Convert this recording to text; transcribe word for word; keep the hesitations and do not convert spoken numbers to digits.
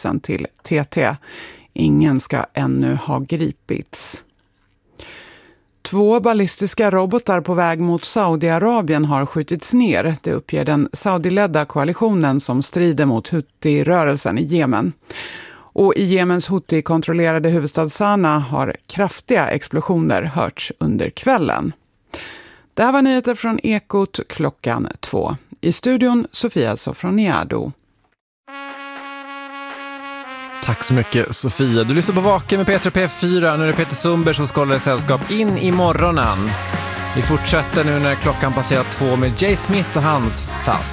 polisen till T T. Ingen ska ännu ha gripits. Två ballistiska robotar på väg mot Saudiarabien har skjutits ner. Det uppger den saudiledda koalitionen som strider mot Houthi-rörelsen i Jemen. Och i Jemens Houthi-kontrollerade huvudstad Sanaa har kraftiga explosioner hörts under kvällen. Det här var nyheter från Ekot klockan två. I studion Sofia Sofroniado. Tack så mycket Sofia. Du lyssnar på Vaken med Peter P fyra. Nu är det Peter Sundberg som ska hålla sällskap in i morgonen. Vi fortsätter nu när klockan passerar två med Jay Smith och hans Fast.